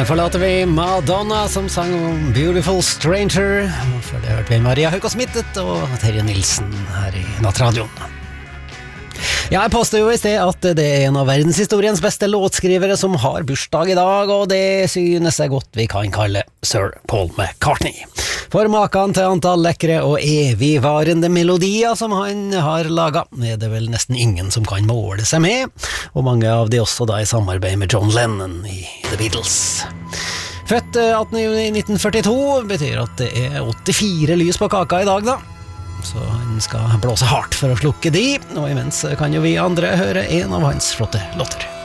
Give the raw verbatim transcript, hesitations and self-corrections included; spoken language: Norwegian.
forlater vi Madonna som sang om Beautiful Stranger. Før det hørte vi Maria Hauk og Smittet og Terje Nilsen her i Nattradioen. Ja, jeg påstod jo i sted at det er en av verdenshistoriens beste låtskrivere som har bursdag i dag, og det synes jeg godt vi kan kalle Sir Paul McCartney. For maken til antall lekre og evigvarende melodier som han har laget, er det vel nesten ingen som kan måle seg med, og mange av de også da i samarbeid med John Lennon i The Beatles. Født attende juni nitten førtito betyr at det er åttifire lys på kaka i dag da. Så han skal blåse hardt for å slukke de, og imens kan jo vi andre høre en av hans flotte låter.